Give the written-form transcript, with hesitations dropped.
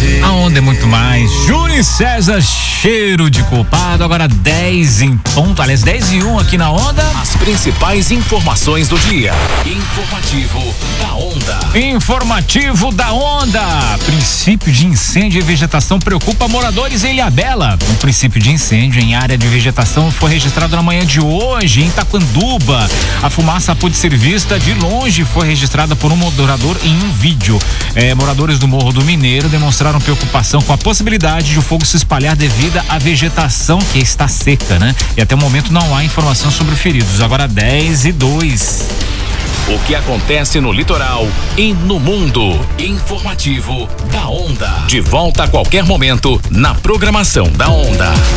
A onda é muito mais. Júnior César, cheiro de culpado. Agora 10 em ponto, aliás, 10:01 aqui na onda. As principais informações do dia. Informativo da onda. Informativo da onda. Princípio de incêndio e vegetação preocupa moradores em Ilhabela. Um princípio de incêndio em área de vegetação foi registrado na manhã de hoje em Itaquanduba. A fumaça pôde ser vista de longe, foi registrada por um morador em um vídeo. Moradores do Morro do Mineiro demonstraram preocupação com a possibilidade de o fogo se espalhar devido à vegetação que está seca, né? E até o momento não há informação sobre feridos. Agora 10:02. O que acontece no litoral e no mundo. Informativo da onda. De volta a qualquer momento na programação da onda.